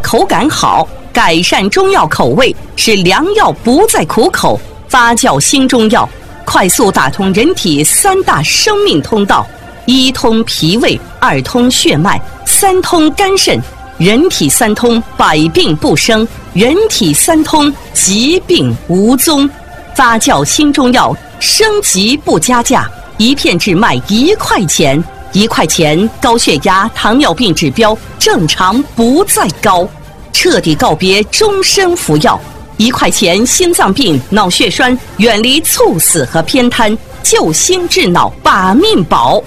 口感好，改善中药口味，使良药不再苦口。发酵新中药，快速打通人体3大生命通道：一通脾胃，2通血脉，3通肝肾。人体3通，百病不生；人体3通，疾病无踪。发酵新中药，升级不加价，一片只卖1块钱。1块钱，高血压、糖尿病指标正常不再高，彻底告别终身服药。1块钱，心脏病、脑血栓远离猝死和偏瘫，救心治脑，把命保。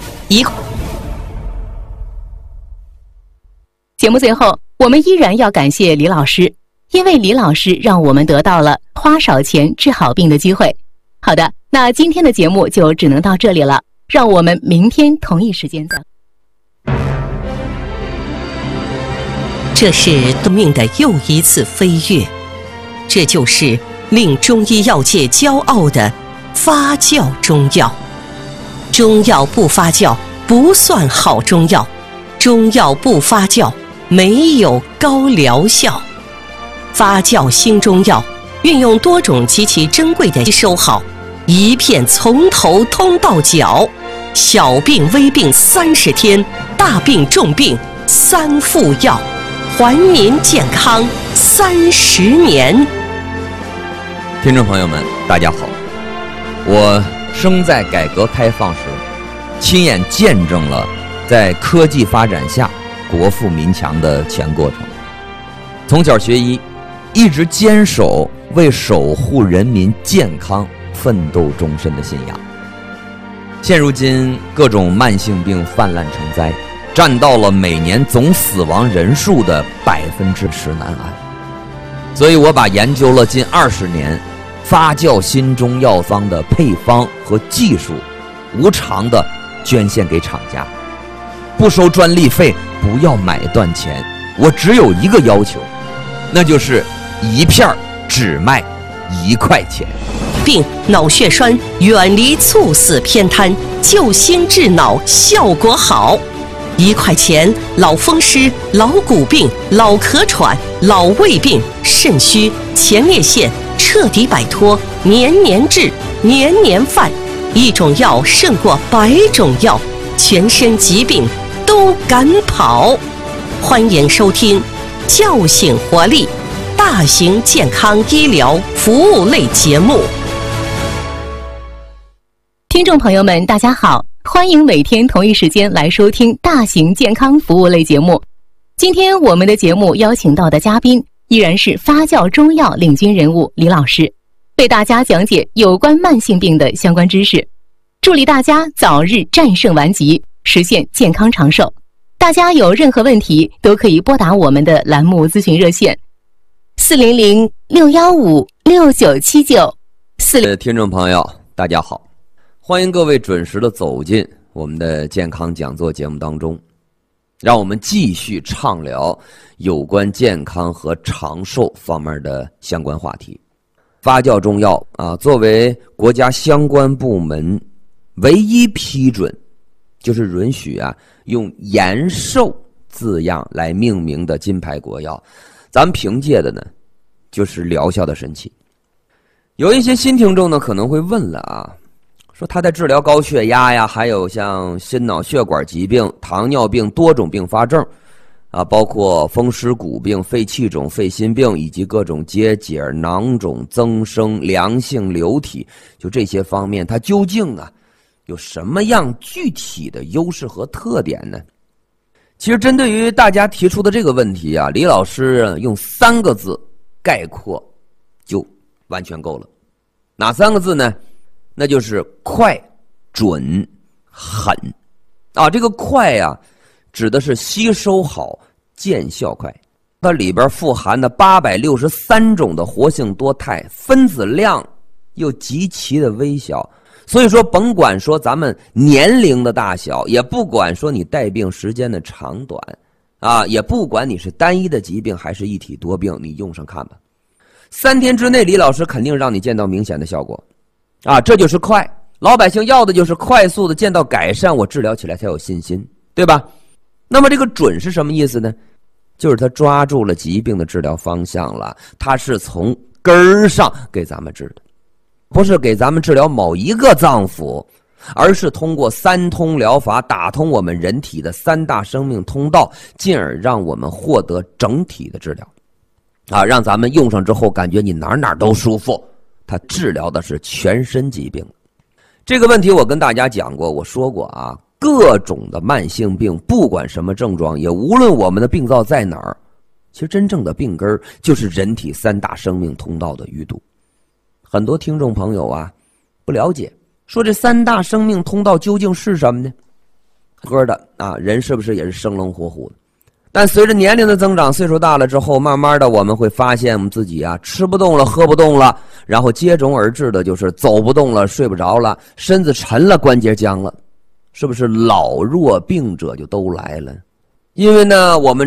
节目最后，我们依然要感谢李老师，因为李老师让我们得到了花少钱治好病的机会。好的，那今天的节目就只能到这里了。让我们明天同一时间再。 这是生命的又一次飞跃，这就是令中医药界骄傲的发酵中药。中药不发酵不算好中药，中药不发酵没有高疗效。发酵新中药运用多种极其珍贵的吸收好，一片从头通到脚，小病微病30天，大病重病3副药，还您健康30年。 听众朋友们，大家好，我生在改革开放时，亲眼见证了在科技发展下国富民强的全过程。从小学医，一直坚守为守护人民健康奋斗终身的信仰。现如今各种慢性病泛滥成灾，占到了每年总死亡人数的10%难安。所以我把研究了近20年发酵新中药方的配方和技术无偿的捐献给厂家，不收专利费，不要买断钱。我只有一个要求，那就是一片只卖1块钱。 病脑血栓远离猝死偏瘫，救心治脑效果好。1块钱，老风湿、老骨病、老咳喘、老胃病、肾虚、前列腺彻底摆脱，年年治，年年犯。一种药胜过100种药，全身疾病都赶跑。欢迎收听叫醒活力大型健康医疗服务类节目。 听众朋友们，大家好，欢迎每天同一时间来收听大型健康服务类节目。今天我们的节目邀请到的嘉宾依然是发酵中药领军人物李老师，为大家讲解有关慢性病的相关知识，助力大家早日战胜顽疾，实现健康长寿。大家有任何问题都可以拨打我们的栏目咨询热线400-615-6979。 听众朋友大家好，欢迎各位准时的走进我们的健康讲座节目当中，让我们继续畅聊有关健康和长寿方面的相关话题。发酵中药作为国家相关部门唯一批准，就是允许用延寿字样来命名的金牌国药，咱们凭借的呢就是疗效的神奇。有一些新听众呢可能会问了说他在治疗高血压呀，还有像心脑血管疾病、糖尿病多种并发症包括风湿骨病、肺气肿、肺心病以及各种结节、囊肿、增生、良性瘤体，就这些方面，它究竟有什么样具体的优势和特点呢？其实针对于大家提出的这个问题李老师用3个字概括就完全够了。哪3个字呢？那就是快、准、狠。这个快指的是吸收好、见效快。它里边富含的863种的活性多肽，分子量又极其的微小。所以说甭管说咱们年龄的大小，也不管说你带病时间的长短也不管你是单一的疾病还是一体多病，你用上看吧，3天之内李老师肯定让你见到明显的效果这就是快。老百姓要的就是快速的见到改善，我治疗起来才有信心，对吧？那么这个准是什么意思呢？ 就是他抓住了疾病的治疗方向了，他是从根儿上给咱们治的，不是给咱们治疗某一个脏腑，而是通过三通疗法打通我们人体的三大生命通道，进而让我们获得整体的治疗啊，让咱们用上之后感觉你哪哪都舒服。它治疗的是全身疾病。这个问题我跟大家讲过，我说过啊，各种的慢性病，不管什么症状，也无论我们的病灶在哪儿，其实真正的病根就是人体三大生命通道的淤堵。很多听众朋友啊不了解，说这三大生命通道究竟是什么呢？哥的啊，人是不是也是生龙活虎的？但随着年龄的增长，岁数大了之后，慢慢的我们会发现我们自己啊吃不动了，喝不动了，然后接踵而至的就是走不动了，睡不着了，身子沉了，关节僵了，是不是老弱病者就都来了？因为呢我们